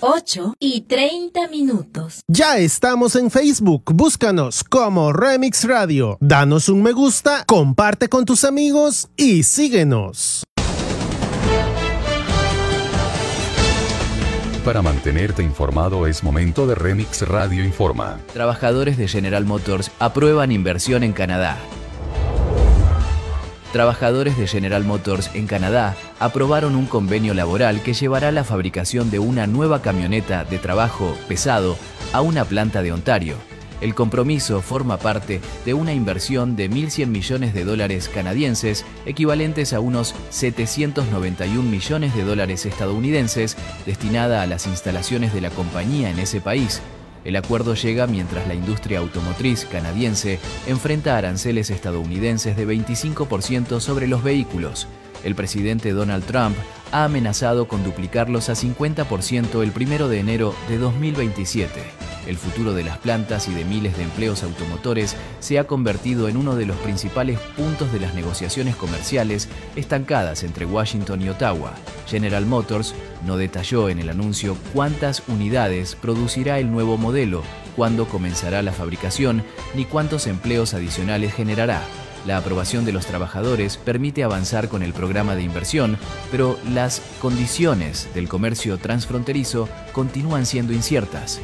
8:30. Ya estamos en Facebook, búscanos como Remix Radio. Danos un me gusta, comparte con tus amigos y síguenos. Para mantenerte informado es momento de Remix Radio Informa. Trabajadores de General Motors aprueban inversión en Canadá. Trabajadores de General Motors en Canadá aprobaron un convenio laboral que llevará la fabricación de una nueva camioneta de trabajo pesado a una planta de Ontario. El compromiso forma parte de una inversión de $1.100 millones canadienses, equivalentes a unos $791 millones estadounidenses, destinada a las instalaciones de la compañía en ese país. El acuerdo llega mientras la industria automotriz canadiense enfrenta aranceles estadounidenses de 25% sobre los vehículos. El presidente Donald Trump ha amenazado con duplicarlos a 50% el 1 de enero de 2027. El futuro de las plantas y de miles de empleos automotores se ha convertido en uno de los principales puntos de las negociaciones comerciales estancadas entre Washington y Ottawa. General Motors no detalló en el anuncio cuántas unidades producirá el nuevo modelo, cuándo comenzará la fabricación, ni cuántos empleos adicionales generará. La aprobación de los trabajadores permite avanzar con el programa de inversión, pero las condiciones del comercio transfronterizo continúan siendo inciertas.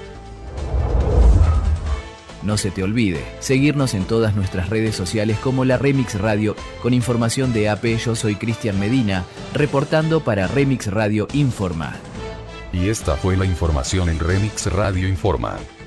No se te olvide seguirnos en todas nuestras redes sociales como la Remix Radio con información de AP. Yo soy Cristian Medina, reportando para Remix Radio Informa. Y esta fue la información en Remix Radio Informa.